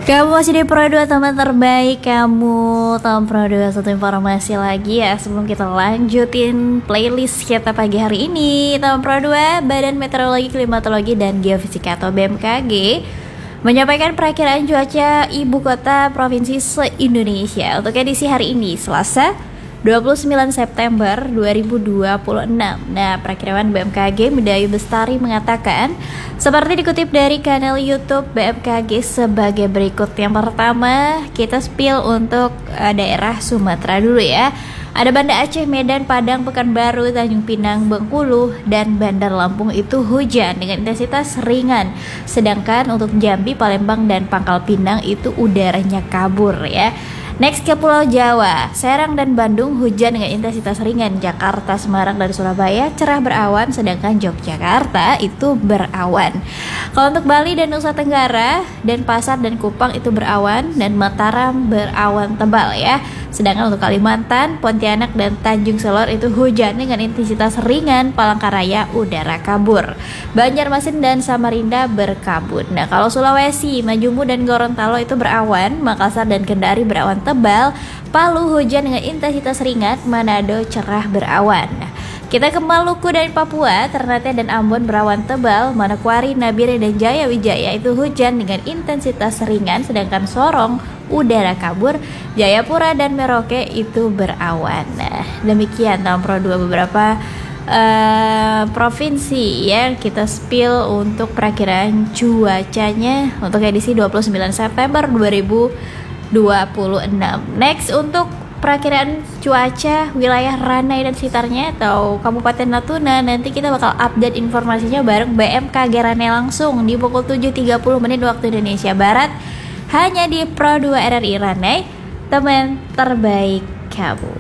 Kamu masih di Pro 2, teman terbaik kamu. Teman Pro 2, satu informasi lagi ya sebelum kita lanjutin playlist kita pagi hari ini. Teman Pro 2, Badan Meteorologi, Klimatologi, dan Geofisika atau BMKG menyampaikan perakiraan cuaca ibu kota provinsi se-Indonesia untuk edisi hari ini, Selasa 29 September 2026. Nah, perakiraan BMKG Medayu Bestari mengatakan seperti dikutip dari kanal YouTube BMKG sebagai berikut. Yang pertama, kita spill untuk daerah Sumatera dulu ya. Ada Banda Aceh, Medan, Padang, Pekanbaru, Tanjung Pinang, Bengkulu, dan Bandar Lampung itu hujan dengan intensitas ringan. Sedangkan untuk Jambi, Palembang, dan Pangkal Pinang itu udaranya kabur ya. Next ke Pulau Jawa, Serang dan Bandung hujan dengan intensitas ringan. Jakarta, Semarang, dan Surabaya cerah berawan, sedangkan Yogyakarta itu berawan. Kalau untuk Bali dan Nusa Tenggara, Denpasar dan Kupang itu berawan, dan Mataram berawan tebal ya. Sedangkan untuk Kalimantan, Pontianak, dan Tanjung Selor itu hujan dengan intensitas ringan. Palangkaraya udara kabur. Banjarmasin dan Samarinda berkabut. Nah, kalau Sulawesi, Majumu dan Gorontalo itu berawan, Makassar dan Kendari berawan tebal, Palu hujan dengan intensitas ringan, Manado cerah berawan. Kita ke Maluku dan Papua, Ternate dan Ambon berawan tebal, Manokwari, Nabire, dan Jaya Wijaya itu hujan dengan intensitas ringan, sedangkan Sorong udara kabur, Jayapura dan Merauke itu berawan. Nah, demikian tahun Pro 2 beberapa provinsi ya kita spill untuk perakiraan cuacanya untuk edisi 29 September 2026. Next untuk perakiraan cuaca wilayah Ranai dan sekitarnya atau Kabupaten Natuna, nanti kita bakal update informasinya bareng BMKG Ranai langsung di pukul 7.30 menit waktu Indonesia Barat, hanya di Pro 2 RRI Ranai, teman terbaik kamu.